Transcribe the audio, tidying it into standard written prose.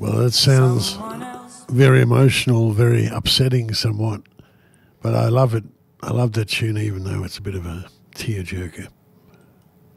Well, that sounds very emotional, very upsetting somewhat, but I love it. I love that tune even though it's a bit of a tearjerker.